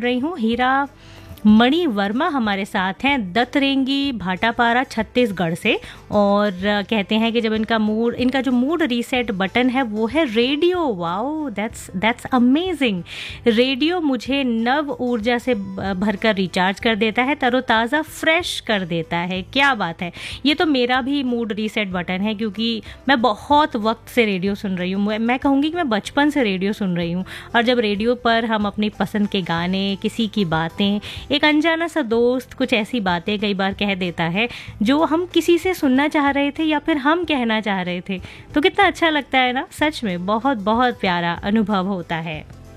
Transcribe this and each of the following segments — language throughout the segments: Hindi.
रही हूँ। हीरा मणि वर्मा हमारे साथ हैं दत्तरेंगी भाटापारा छत्तीसगढ़ से, और कहते हैं कि जब इनका जो मूड रीसेट बटन है वो है radio. Wow, that's amazing. Radio मुझे नव ऊर्जा से भरकर रिचार्ज कर देता है, तरोताज़ा फ्रेश कर देता है। क्या बात है। ये तो मेरा भी मूड रीसेट बटन है, क्योंकि मैं बहुत वक्त से रेडियो सुन रही हूँ। मैं कहूँगी कि मैं बचपन से रेडियो सुन रही हूँ, और जब रेडियो पर हम अपनी पसंद के गाने, किसी की बातें, एक अनजाना सा दोस्त कुछ ऐसी बातें कई बार कह देता है जो हम किसी से सुनना चाह रहे थे या फिर हम कहना चाह रहे थे, तो कितना अच्छा लगता है ना। सच में बहुत बहुत प्यारा अनुभव होता है।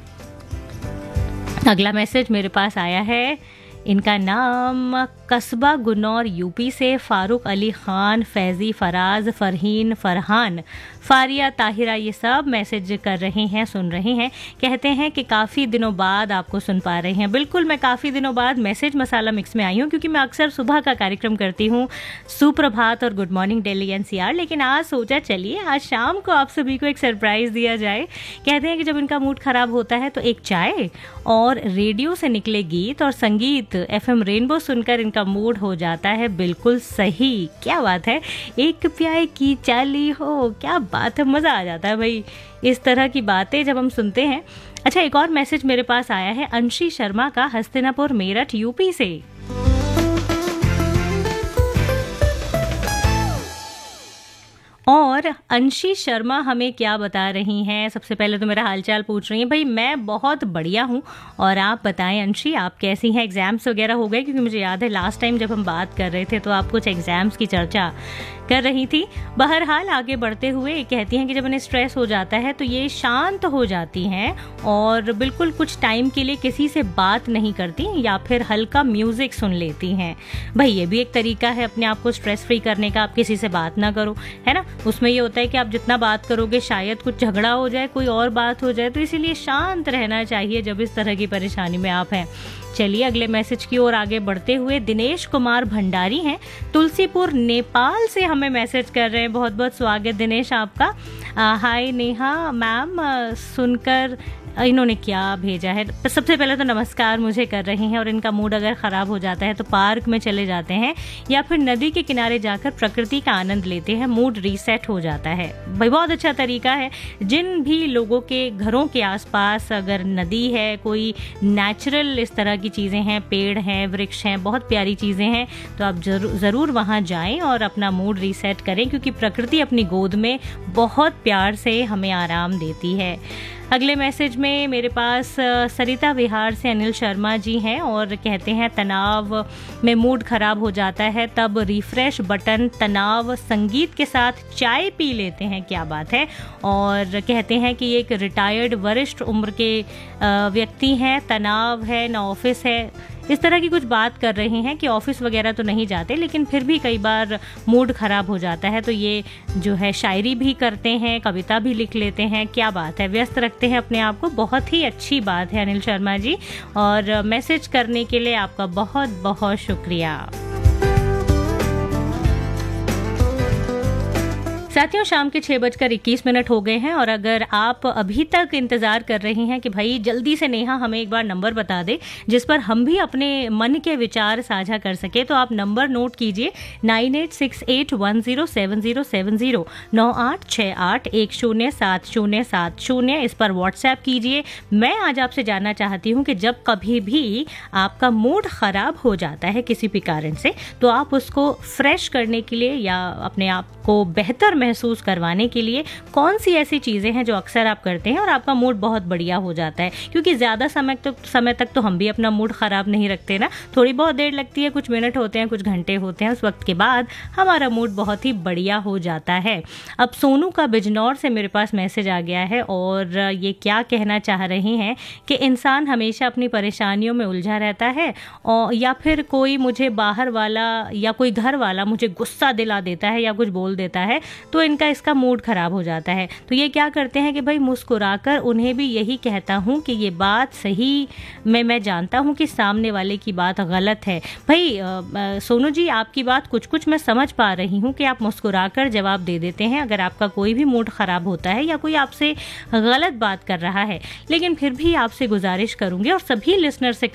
अगला मैसेज मेरे पास आया है। इनका नाम कस्बा गुन्नौर यूपी से फारूक अली खान, फैज़ी, फराज, फरहीन, फरहान, फारिया, ताहिरा, ये सब मैसेज कर रहे हैं, सुन रहे हैं। कहते हैं कि काफ़ी दिनों बाद आपको सुन पा रहे हैं। बिल्कुल, मैं काफ़ी दिनों बाद मैसेज मसाला मिक्स में आई हूँ, क्योंकि मैं अक्सर सुबह का कार्यक्रम करती हूँ, सुप्रभात और गुड मॉर्निंग दिल्ली एनसीआर, लेकिन आज सोचा चलिए आज शाम को आप सभी को एक सरप्राइज़ दिया जाए। कहते हैं कि जब इनका मूड ख़राब होता है तो एक चाय और रेडियो से निकले गीत और संगीत, एफएम रेनबो सुनकर इनका मूड हो जाता है बिल्कुल सही। क्या बात है। एक प्याए की चाली हो, क्या बात है, मज़ा आ जाता है भाई इस तरह की बातें जब हम सुनते हैं। अच्छा, एक और मैसेज मेरे पास आया है अंशी शर्मा का, हस्तिनापुर मेरठ यूपी से। और अंशी शर्मा हमें क्या बता रही हैं, सबसे पहले तो मेरा हालचाल पूछ रही हैं। भाई मैं बहुत बढ़िया हूँ, और आप बताएं अंशी, आप कैसी हैं? एग्ज़ाम्स वगैरह हो गए? क्योंकि मुझे याद है लास्ट टाइम जब हम बात कर रहे थे तो आप कुछ एग्ज़ाम्स की चर्चा कर रही थी। बहरहाल आगे बढ़ते हुए कहती हैं कि जब इन्हें स्ट्रेस हो जाता है तो ये शांत हो जाती हैं और बिल्कुल कुछ टाइम के लिए किसी से बात नहीं करती, या फिर हल्का म्यूज़िक सुन लेती हैं। भाई ये भी एक तरीका है अपने आप को स्ट्रेस फ्री करने का, आप किसी से बात ना करो, है ना। उसमें ये होता है कि आप जितना बात करोगे शायद कुछ झगड़ा हो जाए, कोई और बात हो जाए, तो इसीलिए शांत रहना चाहिए जब इस तरह की परेशानी में आप हैं। चलिए अगले मैसेज की ओर आगे बढ़ते हुए दिनेश कुमार भंडारी हैं, तुलसीपुर नेपाल से हमें मैसेज कर रहे हैं। बहुत बहुत स्वागत दिनेश आपका। हाय नेहा मैम, सुनकर इन्होंने क्या भेजा है। सबसे पहले तो नमस्कार मुझे कर रही हैं, और इनका मूड अगर ख़राब हो जाता है तो पार्क में चले जाते हैं या फिर नदी के किनारे जाकर प्रकृति का आनंद लेते हैं, मूड रीसेट हो जाता है। भाई बहुत अच्छा तरीका है। जिन भी लोगों के घरों के आसपास अगर नदी है, कोई नेचुरल इस तरह की चीज़ें हैं, पेड़ हैं, वृक्ष हैं, बहुत प्यारी चीज़ें हैं, तो आप ज़रूर वहाँ जाएं और अपना मूड रीसेट करें, क्योंकि प्रकृति अपनी गोद में बहुत प्यार से हमें आराम देती है। अगले मैसेज में मेरे पास सरिता विहार से अनिल शर्मा जी हैं, और कहते हैं तनाव में मूड खराब हो जाता है तब रिफ्रेश बटन तनाव संगीत के साथ चाय पी लेते हैं। क्या बात है। और कहते हैं कि एक रिटायर्ड वरिष्ठ उम्र के व्यक्ति हैं, तनाव है ना ऑफिस है, इस तरह की कुछ बात कर रहे हैं कि ऑफिस वगैरह तो नहीं जाते, लेकिन फिर भी कई बार मूड ख़राब हो जाता है तो ये जो है शायरी भी करते हैं, कविता भी लिख लेते हैं। क्या बात है, व्यस्त रखते हैं अपने आप को, बहुत ही अच्छी बात है अनिल शर्मा जी, और मैसेज करने के लिए आपका बहुत बहुत शुक्रिया। साथियों, शाम के 6:21 हो गए हैं, और अगर आप अभी तक इंतज़ार कर रही हैं कि भाई जल्दी से नेहा हमें एक बार नंबर बता दे जिस पर हम भी अपने मन के विचार साझा कर सके, तो आप नंबर नोट कीजिए 9868107070 9868107070। इस पर व्हाट्सएप कीजिए। मैं आज आपसे जानना चाहती हूँ कि जब कभी भी आपका मूड ख़राब हो जाता है किसी भी कारण से, तो आप उसको फ्रेश करने के लिए या अपने आप को बेहतर महसूस करवाने के लिए कौन सी ऐसी चीज़ें हैं जो अक्सर आप करते हैं और आपका मूड बहुत बढ़िया हो जाता है। क्योंकि ज़्यादा समय तक तो हम भी अपना मूड ख़राब नहीं रखते ना, थोड़ी बहुत देर लगती है, कुछ मिनट होते हैं, कुछ घंटे होते हैं, उस वक्त के बाद हमारा मूड बहुत ही बढ़िया हो जाता है। अब सोनू का बिजनौर से मेरे पास मैसेज आ गया है, और ये क्या कहना चाह रहे हैं कि इंसान हमेशा अपनी परेशानियों में उलझा रहता है, और या फिर कोई मुझे बाहर वाला या कोई घर वाला मुझे गुस्सा दिला देता है या कुछ बोल देता है तो इसका मूड खराब हो जाता है। तो ये क्या करते हैं कि भाई मुस्कुराकर उन्हें भी यही कहता हूँ कि ये बात सही मैं जानता हूँ कि सामने वाले की बात गलत है। भाई सोनू जी, आपकी बात कुछ मैं समझ पा रही हूँ कि आप मुस्कुराकर जवाब दे देते हैं अगर आपका कोई भी मूड खराब होता है या कोई आपसे गलत बात कर रहा है, लेकिन फिर भी आपसे गुजारिश करूँगी और सभी लिसनर से